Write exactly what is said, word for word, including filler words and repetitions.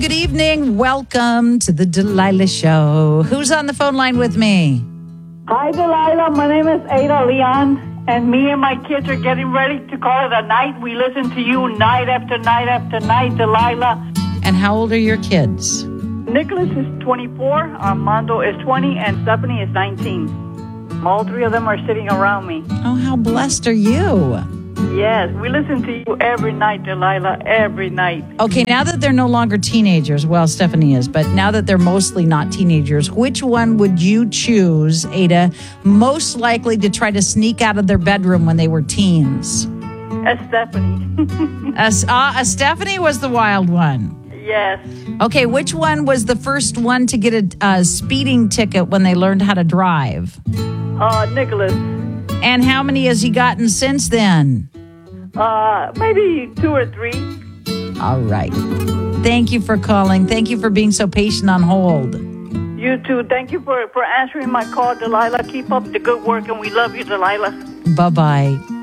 good evening. Welcome to the Delilah Show. Who's on the phone line with me? Hi, Delilah. My name is Ada Leon, and me and my kids are getting ready to call it a night. We listen to you night after night after night, Delilah. And how old are your kids? Nicholas is twenty-four, Armando is twenty, and Stephanie is nineteen. All three of them are sitting around me. Oh, how blessed are you? Yes, we listen to you every night, Delilah, every night. Okay, now that they're no longer teenagers, well, Stephanie is, but now that they're mostly not teenagers, which one would you choose, Ada, most likely to try to sneak out of their bedroom when they were teens? Uh, Stephanie. uh, uh, Stephanie was the wild one. Yes. Okay, which one was the first one to get a, a speeding ticket when they learned how to drive? Uh, Nicholas. And how many has he gotten since then? Uh, maybe two or three. All right. Thank you for calling. Thank you for being so patient on hold. You too. Thank you for, for answering my call, Delilah. Keep up the good work, and we love you, Delilah. Bye-bye.